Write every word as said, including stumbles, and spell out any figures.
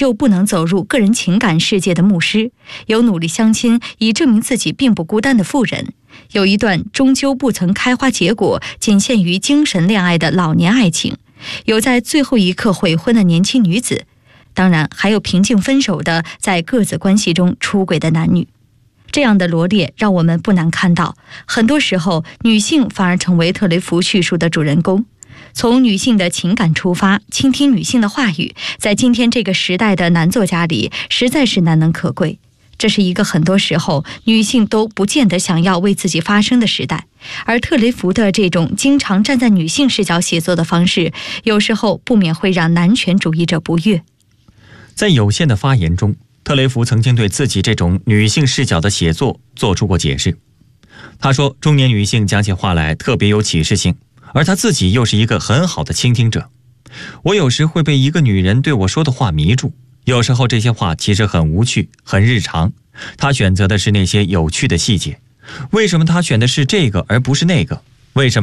就不能走入个人情感世界的牧师，有努力相亲以证明自己并不孤单的妇人，有一段终究不曾开花结果，仅限于精神恋爱的老年爱情，有在最后一刻悔婚的年轻女子，当然还有平静分手的在各自关系中出轨的男女。这样的罗列让我们不难看到，很多时候女性反而成为特雷弗叙述的主人公。从女性的情感出发，倾听女性的话语，在今天这个时代的男作家里实在是难能可贵。这是一个很多时候女性都不见得想要为自己发声的时代，而特雷弗的这种经常站在女性视角写作的方式，有时候不免会让男权主义者不悦。 在有限的发言中，特雷弗曾经对自己这种女性视角的写作做出过解释。他说，中年女性讲起话来特别有启示性，而他自己又是一个很好的倾听者。我有时会被一个女人对我说的话迷住，有时候这些话其实很无趣，很日常，她选择的是那些有趣的细节。为什么她选的是这个而不是那个？为什么